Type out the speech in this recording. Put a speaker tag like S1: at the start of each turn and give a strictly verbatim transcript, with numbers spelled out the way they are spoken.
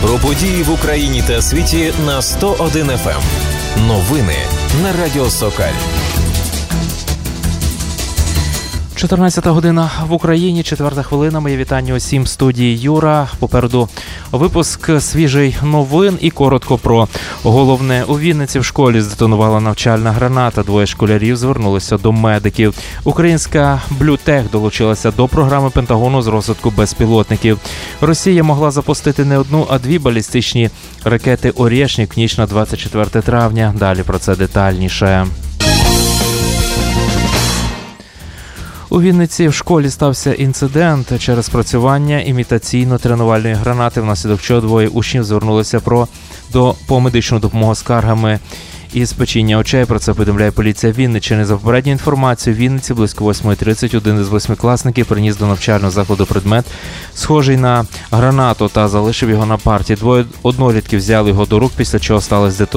S1: Про події в Україні та світі на сто один еф ем. Новини на Радіо Сокаль.
S2: чотирнадцята година в Україні, четверта хвилина. Моє вітання усім в студії Юра. Попереду випуск свіжий новин і коротко про головне. У Вінниці в школі здетонувала навчальна граната. Двоє школярів звернулися до медиків. Українська Блютех долучилася до програми Пентагону з розвитку безпілотників. Росія могла запустити не одну, а дві балістичні ракети «Орєшнік» в ніч на двадцять четверте травня. Далі про це детальніше. У Вінниці в школі стався інцидент через спрацювання імітаційно-тренувальної гранати, внаслідок чого двоє учнів звернулися про, до, по медичну допомогу скаргами із печіння очей. Про це повідомляє поліція Вінниччини. За попередньою інформацією, в Вінниці близько восьмої тридцять один із восьмикласників приніс до навчального закладу предмет, схожий на гранату, та залишив його на парті. Двоє однолітків взяли його до рук, після чого сталося детонація.